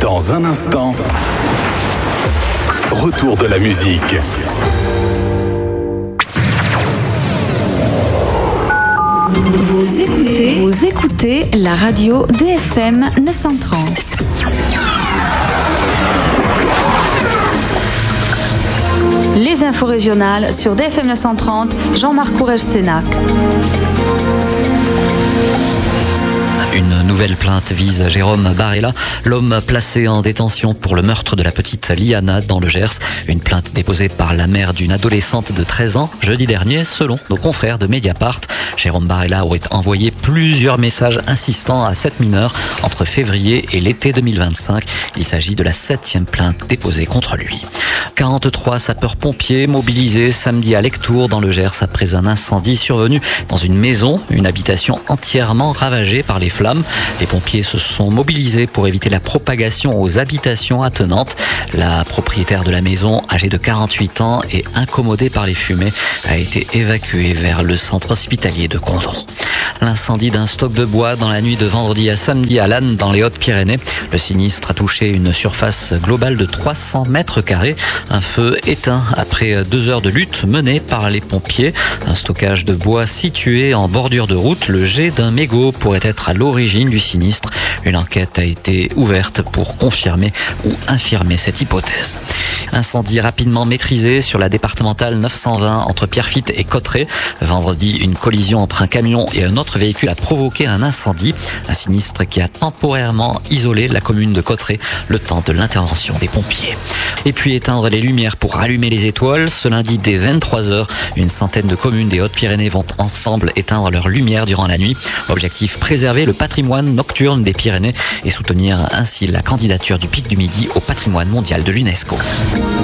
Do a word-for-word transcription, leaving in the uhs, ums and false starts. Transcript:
Dans un instant, retour de la musique. Vous écoutez, vous écoutez la radio D F M neuf cent trente. Les infos régionales sur D F M neuf cent trente, Jean-Marc Courrèges-Sénac. Une nouvelle plainte vise Jérôme Barella, l'homme placé en détention pour le meurtre de la petite Liana dans le Gers. Une plainte déposée par la mère d'une adolescente de treize ans jeudi dernier, selon nos confrères de Mediapart. Jérôme Barella aurait envoyé plusieurs messages insistant à cette mineure entre février et l'été deux mille vingt-cinq. Il s'agit de la septième plainte déposée contre lui. quarante-trois sapeurs-pompiers mobilisés samedi à Lectoure dans le Gers après un incendie survenu dans une maison, une habitation entièrement ravagée par les flammes. Les pompiers se sont mobilisés pour éviter la propagation aux habitations attenantes. La propriétaire de la maison, âgée de quarante-huit ans et incommodée par les fumées, a été évacuée vers le centre hospitalier de Condom. L'incendie d'un stock de bois dans la nuit de vendredi à samedi à Lannes dans les Hautes-Pyrénées. Le sinistre a touché une surface globale de trois cents mètres carrés. Un feu éteint après deux heures de lutte menée par les pompiers. Un stockage de bois situé en bordure de route. Le jet d'un mégot pourrait être à l'origine du sinistre. Une enquête a été ouverte pour confirmer ou infirmer cette hypothèse. Incendie rapidement maîtrisé sur la départementale neuf cent vingt entre Pierrefitte et Cotterêts. Vendredi, une collision entre un camion et un autre véhicule a provoqué un incendie. Un sinistre qui a temporairement isolé la commune de Cotterêts le temps de l'intervention des pompiers. Et puis éteindre les lumières pour rallumer les étoiles. Ce lundi dès vingt-trois heures, une centaine de communes des Hautes-Pyrénées vont ensemble éteindre leurs lumières durant la nuit. Objectif, préserver le patrimoine nocturne des Pyrénées et soutenir ainsi la candidature du Pic du Midi au patrimoine mondial de l'UNESCO.